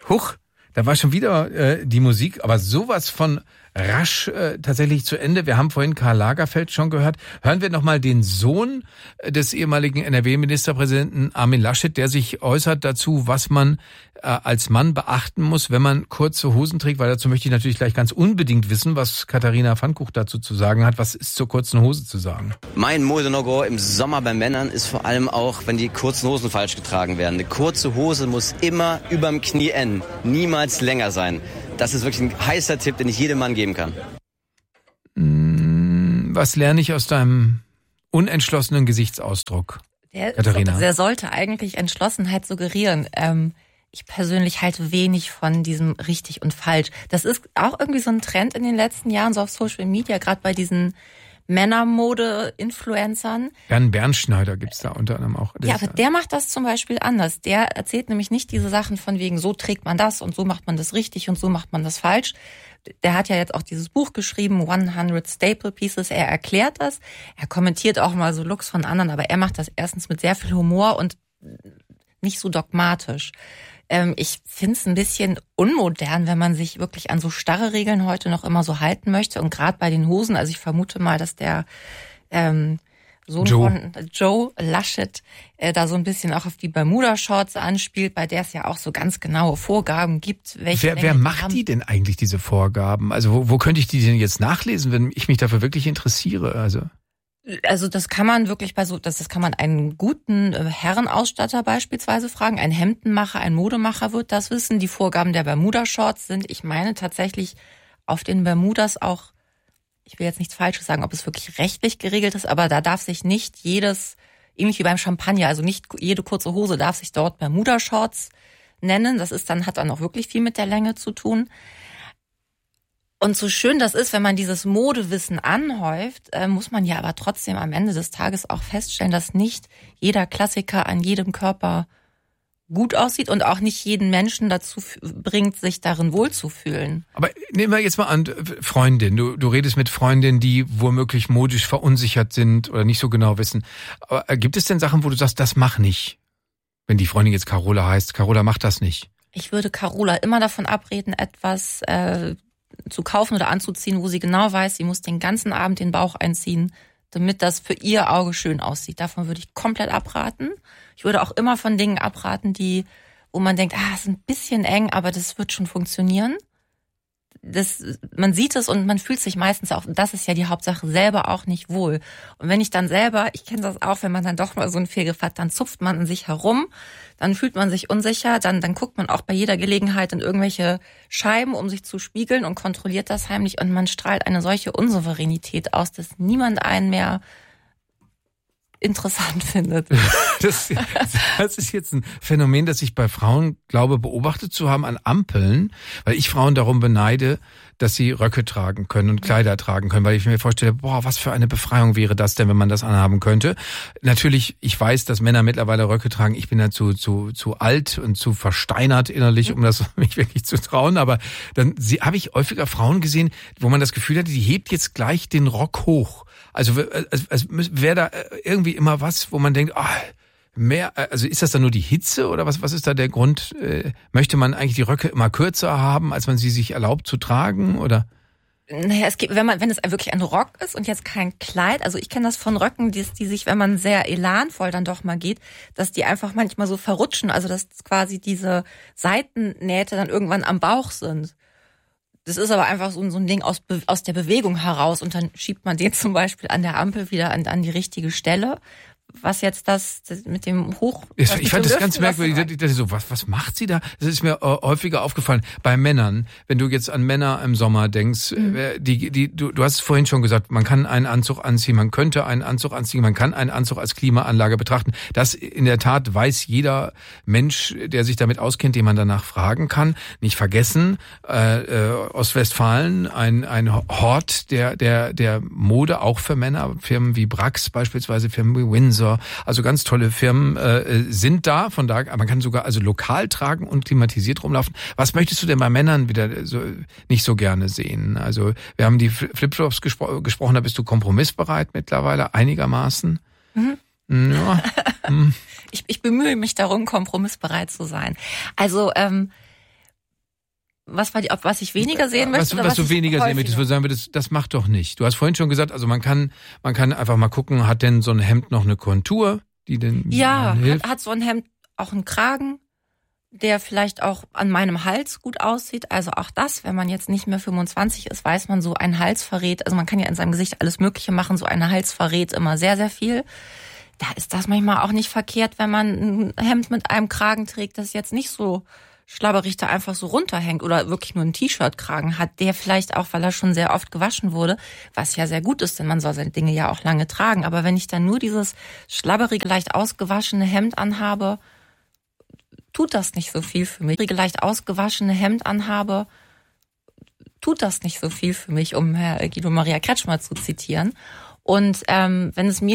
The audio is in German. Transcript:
Huch, da war schon wieder die Musik, aber sowas von rasch tatsächlich zu Ende. Wir haben vorhin Karl Lagerfeld schon gehört. Hören wir nochmal den Sohn des ehemaligen NRW-Ministerpräsidenten Armin Laschet, der sich äußert dazu, was man als Mann beachten muss, wenn man kurze Hosen trägt, weil dazu möchte ich natürlich gleich ganz unbedingt wissen, was Katharina Pfannkuch dazu zu sagen hat. Was ist zur kurzen Hose zu sagen? Mein Mode-No-Go im Sommer bei Männern ist vor allem auch, wenn die kurzen Hosen falsch getragen werden. Eine kurze Hose muss immer überm Knie enden, niemals länger sein. Das ist wirklich ein heißer Tipp, den ich jedem Mann geben kann. Was lerne ich aus deinem unentschlossenen Gesichtsausdruck, Katharina? Der sollte eigentlich Entschlossenheit suggerieren. Ich persönlich halte wenig von diesem richtig und falsch. Das ist auch irgendwie so ein Trend in den letzten Jahren, so auf Social Media, gerade bei diesen Männermode-Influencern. Jan Bernschneider gibt's da unter anderem auch. Ja, aber der macht das zum Beispiel anders. Der erzählt nämlich nicht diese Sachen von wegen, so trägt man das und so macht man das richtig und so macht man das falsch. Der hat ja jetzt auch dieses Buch geschrieben, 100 Staple Pieces. Er erklärt das. Er kommentiert auch mal so Looks von anderen, aber er macht das erstens mit sehr viel Humor und nicht so dogmatisch. Ich finde es ein bisschen unmodern, wenn man sich wirklich an so starre Regeln heute noch immer so halten möchte. Und gerade bei den Hosen, also ich vermute mal, dass der Sohn von Joe Laschet da so ein bisschen auch auf die Bermuda-Shorts anspielt, bei der es ja auch so ganz genaue Vorgaben gibt. Wer macht die denn eigentlich, diese Vorgaben? Also wo könnte ich die denn jetzt nachlesen, wenn ich mich dafür wirklich interessiere? Also das kann man wirklich das kann man einen guten Herrenausstatter beispielsweise fragen. Ein Hemdenmacher, ein Modemacher wird das wissen. Die Vorgaben der Bermuda-Shorts sind, ich meine tatsächlich auf den Bermudas auch, ich will jetzt nichts Falsches sagen, ob es wirklich rechtlich geregelt ist, aber da darf sich nicht jedes, ähnlich wie beim Champagner, also nicht jede kurze Hose darf sich dort Bermuda-Shorts nennen. Das hat dann auch wirklich viel mit der Länge zu tun. Und so schön das ist, wenn man dieses Modewissen anhäuft, muss man ja aber trotzdem am Ende des Tages auch feststellen, dass nicht jeder Klassiker an jedem Körper gut aussieht und auch nicht jeden Menschen dazu bringt, sich darin wohlzufühlen. Aber nehmen wir jetzt mal an, Freundin, du redest mit Freundinnen, die womöglich modisch verunsichert sind oder nicht so genau wissen. Aber gibt es denn Sachen, wo du sagst, das mach nicht? Wenn die Freundin jetzt Carola heißt, Carola macht das nicht. Ich würde Carola immer davon abreden, etwas zu kaufen oder anzuziehen, wo sie genau weiß, sie muss den ganzen Abend den Bauch einziehen, damit das für ihr Auge schön aussieht. Davon würde ich komplett abraten. Ich würde auch immer von Dingen abraten, wo man denkt, ist ein bisschen eng, aber das wird schon funktionieren. Man sieht es und man fühlt sich meistens auch, das ist ja die Hauptsache, selber auch nicht wohl. Und wenn ich dann selber, ich kenne das auch, wenn man dann doch mal so einen Fehlgriff hat, dann zupft man an sich herum, dann fühlt man sich unsicher, dann guckt man auch bei jeder Gelegenheit in irgendwelche Scheiben, um sich zu spiegeln und kontrolliert das heimlich und man strahlt eine solche Unsouveränität aus, dass niemand einen mehr interessant findet. Das ist jetzt ein Phänomen, das ich bei Frauen glaube beobachtet zu haben an Ampeln, weil ich Frauen darum beneide, dass sie Röcke tragen können und Kleider tragen können, weil ich mir vorstelle, was für eine Befreiung wäre das denn, wenn man das anhaben könnte. Natürlich, ich weiß, dass Männer mittlerweile Röcke tragen. Ich bin dazu zu alt und zu versteinert innerlich, um das mich wirklich zu trauen. Aber dann habe ich häufiger Frauen gesehen, wo man das Gefühl hatte, die hebt jetzt gleich den Rock hoch. Also wäre da irgendwie immer was, wo man denkt, also ist das dann nur die Hitze oder was ist da der Grund? Möchte man eigentlich die Röcke immer kürzer haben, als man sie sich erlaubt zu tragen, oder? Naja, es gibt, wenn es wirklich ein Rock ist und jetzt kein Kleid, also ich kenne das von Röcken, die sich, wenn man sehr elanvoll dann doch mal geht, dass die einfach manchmal so verrutschen, also dass quasi diese Seitennähte dann irgendwann am Bauch sind. Das ist aber einfach so ein Ding aus der Bewegung heraus und dann schiebt man den zum Beispiel an der Ampel wieder an die richtige Stelle. Was jetzt das mit dem Hoch... Ich fand das ganz merkwürdig. So, was macht sie da? Das ist mir häufiger aufgefallen. Bei Männern, wenn du jetzt an Männer im Sommer denkst, du hast es vorhin schon gesagt, man kann einen Anzug anziehen, man könnte einen Anzug anziehen, man kann einen Anzug als Klimaanlage betrachten. Das in der Tat weiß jeder Mensch, der sich damit auskennt, den man danach fragen kann. Nicht vergessen, Ostwestfalen, ein Hort der Mode, auch für Männer. Firmen wie Brax beispielsweise, Firmen wie Windsor, also ganz tolle Firmen sind da, von daher, man kann sogar also lokal tragen und klimatisiert rumlaufen. Was möchtest du denn bei Männern wieder nicht so gerne sehen? Also wir haben die Flipflops gesprochen, da bist du kompromissbereit mittlerweile, einigermaßen? Ja. Ich bemühe mich darum, kompromissbereit zu sein. Also was ich weniger sehen möchte? Was du weniger sehen möchtest, wo du sagen würdest, das macht doch nicht. Du hast vorhin schon gesagt, also man kann einfach mal gucken, hat denn so ein Hemd noch eine Kontur, die denn hilft? Hat so ein Hemd auch einen Kragen, der vielleicht auch an meinem Hals gut aussieht. Also auch das, wenn man jetzt nicht mehr 25 ist, weiß man, so ein Hals verrät, also man kann ja in seinem Gesicht alles Mögliche machen, so ein Hals verrät immer sehr, sehr viel. Da ist das manchmal auch nicht verkehrt, wenn man ein Hemd mit einem Kragen trägt, das jetzt nicht so schlabberig da einfach so runterhängt oder wirklich nur einen T-Shirt-Kragen hat, der vielleicht auch, weil er schon sehr oft gewaschen wurde, was ja sehr gut ist, denn man soll seine Dinge ja auch lange tragen. Aber wenn ich dann nur dieses schlabberige, leicht ausgewaschene Hemd anhabe, tut das nicht so viel für mich. Leicht ausgewaschene Hemd anhabe, tut das nicht so viel für mich, um Herr Guido Maria Kretschmer zu zitieren. Und wenn es mir